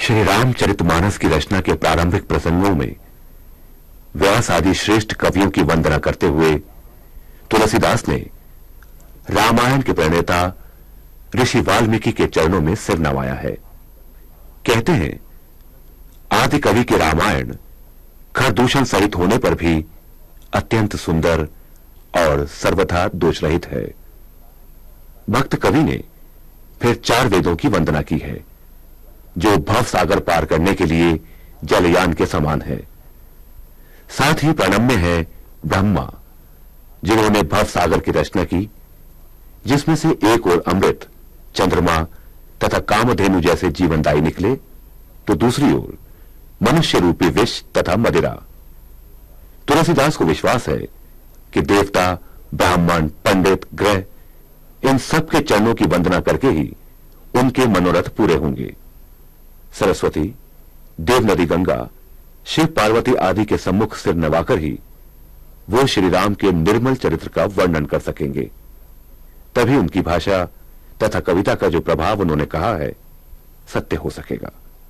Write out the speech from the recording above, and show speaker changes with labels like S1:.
S1: श्री रामचरितमानस की रचना के प्रारंभिक प्रसंगों में व्यास आदि श्रेष्ठ कवियों की वंदना करते हुए तुलसीदास ने रामायण के प्रणेता ऋषि वाल्मीकि के चरणों में सिर नवाया है। कहते हैं, आदि कवि के रामायण खरदूषण सहित होने पर भी अत्यंत सुंदर और सर्वथा दोषरहित है। भक्त कवि ने फिर 4 वेदों की वंदना की है, जो भव सागर पार करने के लिए जलयान के समान है। साथ ही प्रणम्य है ब्रह्मा, जिन्होंने भव सागर की रचना की, जिसमें से एक ओर अमृत, चंद्रमा तथा कामधेनु जैसे जीवनदायी निकले, तो दूसरी ओर मनुष्य रूपी विष तथा मदिरा। तुलसीदास को विश्वास है कि देवता, ब्राह्मण, पंडित, ग्रह, इन सब के चरणों की वंदना करके ही उनके मनोरथ पूरे होंगे। सरस्वती, देवनदी गंगा, शिव पार्वती आदि के सम्मुख सिर नवाकर ही वो श्री राम के निर्मल चरित्र का वर्णन कर सकेंगे। तभी उनकी भाषा तथा कविता का जो प्रभाव उन्होंने कहा है, सत्य हो सकेगा।